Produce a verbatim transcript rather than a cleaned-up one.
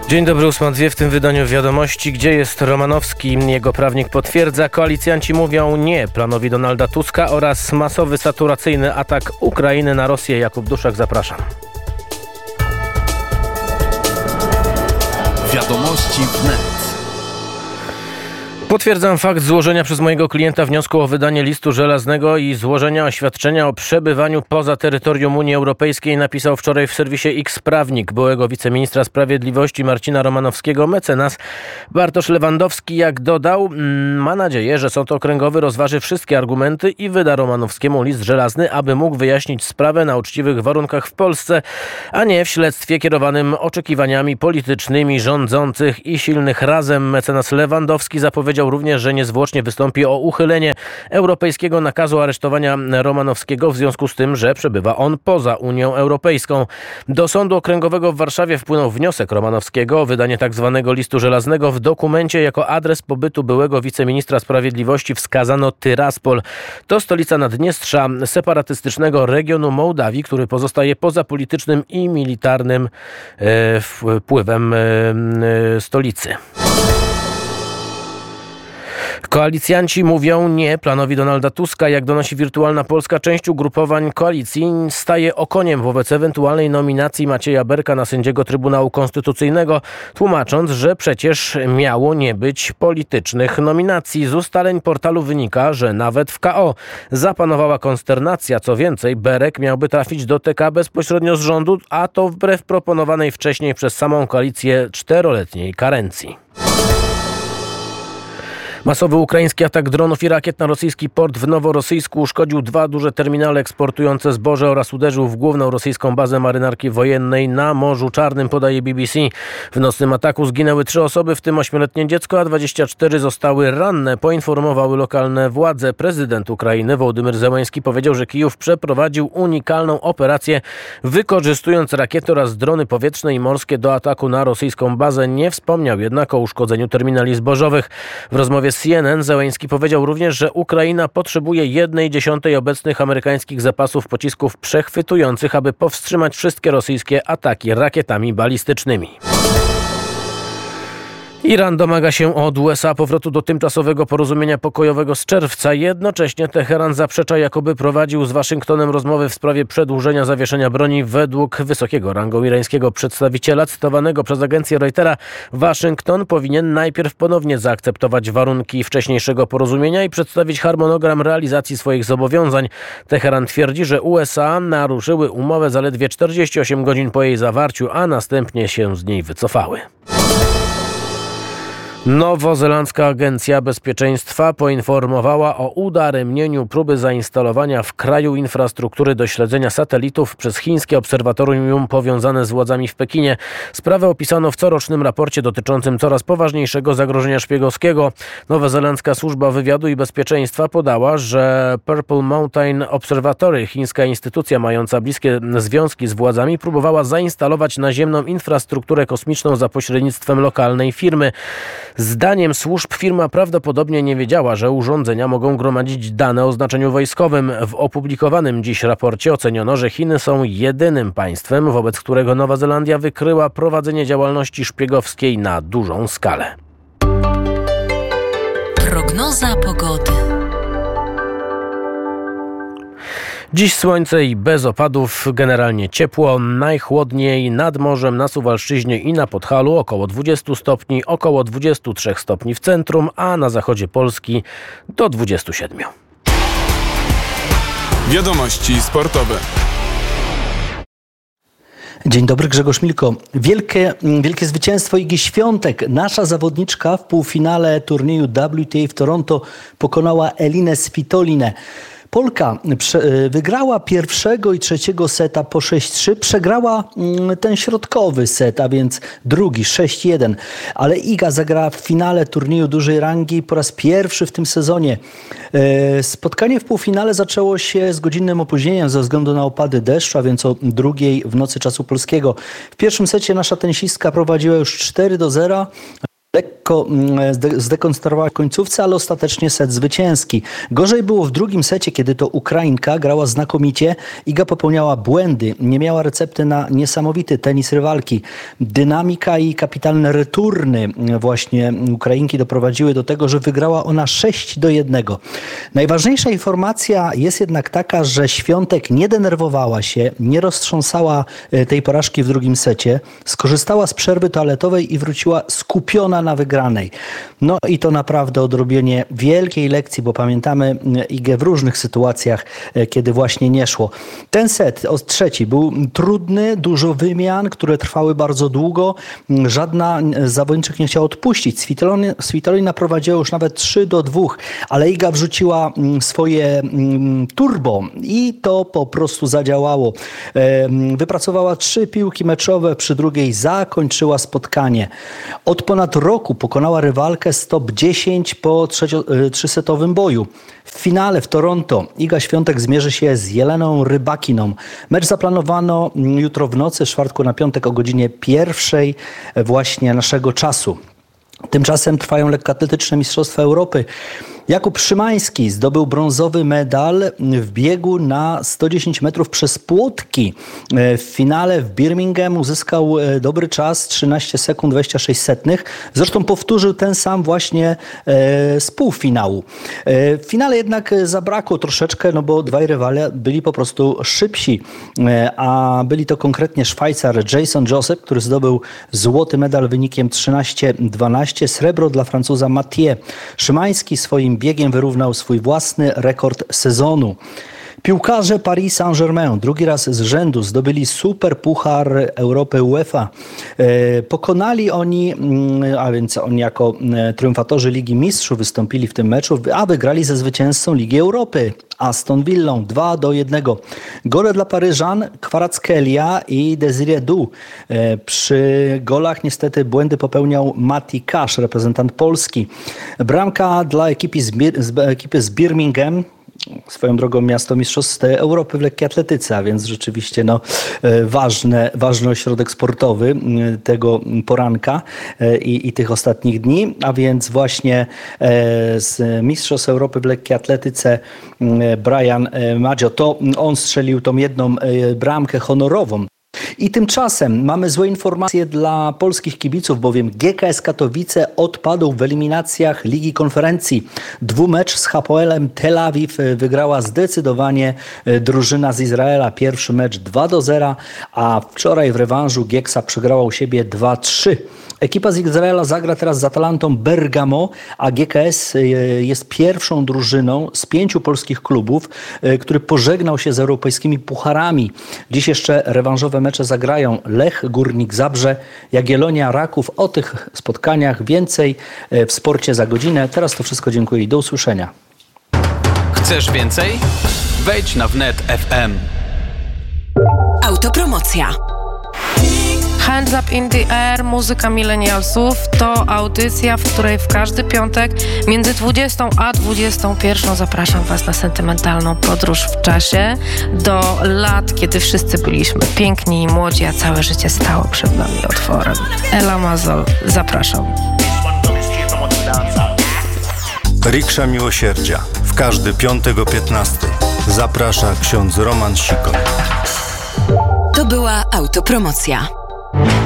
Dzień dobry, ósma dwie w tym wydaniu Wiadomości. Gdzie jest Romanowski? Jego prawnik potwierdza. Koalicjanci mówią nie planowi Donalda Tuska oraz masowy saturacyjny atak Ukrainy na Rosję. Jakub Duszak, zapraszam. Wiadomości wnet. Potwierdzam fakt złożenia przez mojego klienta wniosku o wydanie listu żelaznego i złożenia oświadczenia o przebywaniu poza terytorium Unii Europejskiej, napisał wczoraj w serwisie X prawnik byłego wiceministra sprawiedliwości Marcina Romanowskiego, mecenas Bartosz Lewandowski. Jak dodał, ma nadzieję, że Sąd Okręgowy rozważy wszystkie argumenty i wyda Romanowskiemu list żelazny, aby mógł wyjaśnić sprawę na uczciwych warunkach w Polsce, a nie w śledztwie kierowanym oczekiwaniami politycznymi rządzących i silnych razem. Mecenas Lewandowski zapowiedział również, że niezwłocznie wystąpi o uchylenie europejskiego nakazu aresztowania Romanowskiego w związku z tym, że przebywa on poza Unią Europejską. Do Sądu Okręgowego w Warszawie wpłynął wniosek Romanowskiego o wydanie tzw. listu żelaznego. W dokumencie jako adres pobytu byłego wiceministra sprawiedliwości wskazano Tyraspol. To stolica Naddniestrza, separatystycznego regionu Mołdawii, który pozostaje poza politycznym i militarnym e, wpływem e, e, stolicy. Koalicjanci mówią nie planowi Donalda Tuska. Jak donosi Wirtualna Polska, część ugrupowań koalicji staje okoniem wobec ewentualnej nominacji Macieja Berka na sędziego Trybunału Konstytucyjnego, tłumacząc, że przecież miało nie być politycznych nominacji. Z ustaleń portalu wynika, że nawet w K O zapanowała konsternacja. Co więcej, Berek miałby trafić do T K bezpośrednio z rządu, a to wbrew proponowanej wcześniej przez samą koalicję czteroletniej karencji. Masowy ukraiński atak dronów i rakiet na rosyjski port w Noworosyjsku uszkodził dwa duże terminale eksportujące zboże oraz uderzył w główną rosyjską bazę marynarki wojennej na Morzu Czarnym, podaje B B C. W nocnym ataku zginęły trzy osoby, w tym ośmioletnie dziecko, a dwadzieścia cztery zostały ranne, poinformowały lokalne władze. Prezydent Ukrainy Wołodymyr Zełenski powiedział, że Kijów przeprowadził unikalną operację, wykorzystując rakiety oraz drony powietrzne i morskie do ataku na rosyjską bazę. Nie wspomniał jednak o uszkodzeniu terminali zbożowych. W rozmowie z C N N Zełenski powiedział również, że Ukraina potrzebuje jednej dziesiątej obecnych amerykańskich zapasów pocisków przechwytujących, aby powstrzymać wszystkie rosyjskie ataki rakietami balistycznymi. Iran domaga się od U S A powrotu do tymczasowego porozumienia pokojowego z czerwca. Jednocześnie Teheran zaprzecza, jakoby prowadził z Waszyngtonem rozmowy w sprawie przedłużenia zawieszenia broni. Według wysokiego rangą irańskiego przedstawiciela cytowanego przez agencję Reutera, Waszyngton powinien najpierw ponownie zaakceptować warunki wcześniejszego porozumienia i przedstawić harmonogram realizacji swoich zobowiązań. Teheran twierdzi, że U S A naruszyły umowę zaledwie czterdzieści osiem godzin po jej zawarciu, a następnie się z niej wycofały. Nowozelandzka Agencja Bezpieczeństwa poinformowała o udaremnieniu próby zainstalowania w kraju infrastruktury do śledzenia satelitów przez chińskie obserwatorium powiązane z władzami w Pekinie. Sprawę opisano w corocznym raporcie dotyczącym coraz poważniejszego zagrożenia szpiegowskiego. Nowozelandzka Służba Wywiadu i Bezpieczeństwa podała, że Purple Mountain Observatory, chińska instytucja mająca bliskie związki z władzami, próbowała zainstalować naziemną infrastrukturę kosmiczną za pośrednictwem lokalnej firmy. Zdaniem służb firma prawdopodobnie nie wiedziała, że urządzenia mogą gromadzić dane o znaczeniu wojskowym. W opublikowanym dziś raporcie oceniono, że Chiny są jedynym państwem, wobec którego Nowa Zelandia wykryła prowadzenie działalności szpiegowskiej na dużą skalę. Prognoza pogody. Dziś słońce i bez opadów, generalnie ciepło, najchłodniej nad morzem, na Suwalszczyźnie i na Podhalu około dwadzieścia stopni, około dwadzieścia trzy stopni w centrum, a na zachodzie Polski do dwudziestu siedmiu. Wiadomości sportowe. Dzień dobry, Grzegorz Milko. Wielkie, wielkie zwycięstwo Igi Świątek. Nasza zawodniczka w półfinale turnieju W T A w Toronto pokonała Elinę Svitolinę. Polka wygrała pierwszego i trzeciego seta po sześć trzy, przegrała ten środkowy set, a więc drugi sześć jeden. Ale Iga zagrała w finale turnieju dużej rangi po raz pierwszy w tym sezonie. Spotkanie w półfinale zaczęło się z godzinnym opóźnieniem ze względu na opady deszczu, a więc o drugiej w nocy czasu polskiego. W pierwszym secie nasza tenisistka prowadziła już cztery do zera. lekko zdekonstruowała w końcówce, ale ostatecznie set zwycięski. Gorzej było w drugim secie, kiedy to Ukrainka grała znakomicie. Iga popełniała błędy, nie miała recepty na niesamowity tenis rywalki. Dynamika i kapitalne returny właśnie Ukrainki doprowadziły do tego, że wygrała ona sześć do jednego. Najważniejsza informacja jest jednak taka, że Świątek nie denerwowała się, nie roztrząsała tej porażki w drugim secie, skorzystała z przerwy toaletowej i wróciła skupiona na wygranej. No i to naprawdę odrobienie wielkiej lekcji, bo pamiętamy Igę w różnych sytuacjach, kiedy właśnie nie szło. Ten set, trzeci, był trudny, dużo wymian, które trwały bardzo długo. Żadna z zawodniczek nie chciała odpuścić. Svitolina prowadziła już nawet trzy do dwóch, ale Iga wrzuciła swoje turbo i to po prostu zadziałało. Wypracowała trzy piłki meczowe, przy drugiej zakończyła spotkanie. Od ponad roku pokonała rywalkę z top dziesięć po trzysetowym boju. W finale w Toronto Iga Świątek zmierzy się z Jeleną Rybakiną. Mecz zaplanowano jutro w nocy, z czwartku na piątek o godzinie pierwszej właśnie naszego czasu. Tymczasem trwają lekkoatletyczne Mistrzostwa Europy. Jakub Szymański zdobył brązowy medal w biegu na sto dziesięć metrów przez płotki. W finale w Birmingham uzyskał dobry czas, trzynaście sekund dwadzieścia sześć setnych. Zresztą powtórzył ten sam właśnie z półfinału. W finale jednak zabrakło troszeczkę, no bo dwaj rywale byli po prostu szybsi. A byli to konkretnie Szwajcar Jason Joseph, który zdobył złoty medal wynikiem trzynaście dwanaście, srebro dla Francuza Mathieu. Szymański swoim biegiem wyrównał swój własny rekord sezonu. Piłkarze Paris Saint-Germain drugi raz z rzędu zdobyli super puchar Europy UEFA. Pokonali oni, a więc oni jako triumfatorzy Ligi Mistrzów wystąpili w tym meczu, a wygrali ze zwycięzcą Ligi Europy Aston Villą dwa do jednego. Gole dla Paryżan Kvaratskhelia i Desiree Du. Przy golach niestety błędy popełniał Mati Cash, reprezentant Polski. Bramka dla ekipy z, Bir- z, ekipy z Birmingham. Swoją drogą miasto mistrzostw Europy w lekkiej atletyce, a więc rzeczywiście no, ważne, ważny ośrodek sportowy tego poranka i, i tych ostatnich dni, a więc właśnie z mistrzostw Europy w lekkiej atletyce Brian Maggio, to on strzelił tą jedną bramkę honorową. I tymczasem mamy złe informacje dla polskich kibiców, bowiem G K S Katowice odpadł w eliminacjach Ligi Konferencji. Dwumecz z Hapoelem Tel Awiw wygrała zdecydowanie drużyna z Izraela. Pierwszy mecz dwa do zera, a wczoraj w rewanżu Gieksa przegrała u siebie dwa trzy. Ekipa z Izraela zagra teraz z Atalantą Bergamo, a G K S jest pierwszą drużyną z pięciu polskich klubów, który pożegnał się z europejskimi pucharami. Dziś jeszcze rewanżowe mecze zagrają Lech, Górnik Zabrze, Jagiellonia, Raków. O tych spotkaniach więcej w Sporcie za godzinę. Teraz to wszystko, dziękuję i do usłyszenia. Chcesz więcej? Wejdź na wnet kropka f m. Autopromocja. Hands Up in the Air, muzyka milenialsów to audycja, w której w każdy piątek między dwudziestą a dwudziestą pierwszą zapraszam Was na sentymentalną podróż w czasie do lat, kiedy wszyscy byliśmy piękni i młodzi, a całe życie stało przed nami otworem. Ela Mazol, zapraszam. Riksza Miłosierdzia. W każdy piątek o piętnastej. Zaprasza ksiądz Roman Sikon. To była autopromocja.